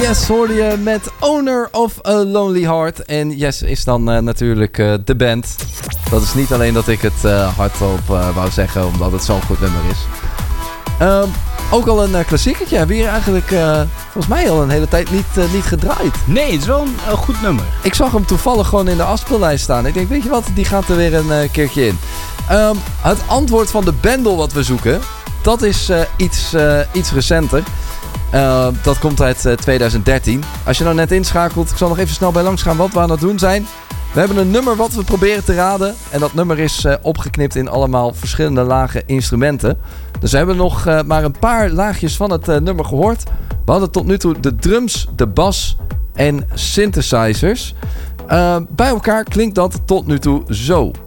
Yes hoorde je met Owner of a Lonely Heart. En Yes is dan natuurlijk de band. Dat is niet alleen dat ik het hardop wou zeggen, omdat het zo'n goed nummer is. Ook al een klassiekertje. Hebben we hier eigenlijk volgens mij al een hele tijd niet gedraaid. Nee, het is wel een goed nummer. Ik zag hem toevallig gewoon in de afspeellijst staan. Ik denk, weet je wat, die gaat er weer een keertje in. Het antwoord van de bundle wat we zoeken, dat is iets recenter. Dat komt uit 2013. Als je nou net inschakelt, ik zal nog even snel bij langs gaan wat we aan het doen zijn. We hebben een nummer wat we proberen te raden. En dat nummer is opgeknipt in allemaal verschillende lage instrumenten. Dus we hebben nog maar een paar laagjes van het nummer gehoord. We hadden tot nu toe de drums, de bas en synthesizers. Bij elkaar klinkt dat tot nu toe zo.